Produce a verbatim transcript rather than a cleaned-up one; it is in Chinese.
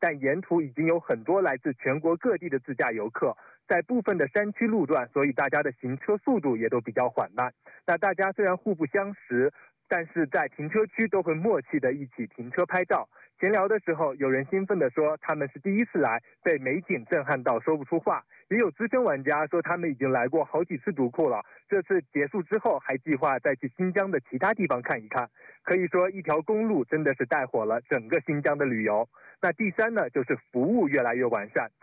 但沿途已经有很多来自全国各地的自驾游客，在部分的山区路段，所以大家的行车速度也都比较缓慢。那大家虽然互不相识，但是在停车区都会默契的一起停车拍照。闲聊的时候，有人兴奋地说他们是第一次来，被美景震撼到说不出话。也有资深玩家说他们已经来过好几次独库了，这次结束之后还计划再去新疆的其他地方看一看。可以说一条公路真的是带火了整个新疆的旅游。那第三呢，就是服务越来越完善。